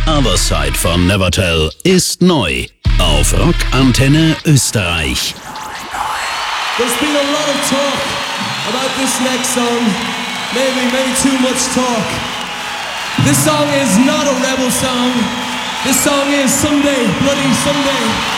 Other Side von Nevertell ist neu auf Rockantenne Österreich. There's been a lot of talk about this next song, maybe too much talk. This song is not a rebel song. This song is Someday, Bloody Someday.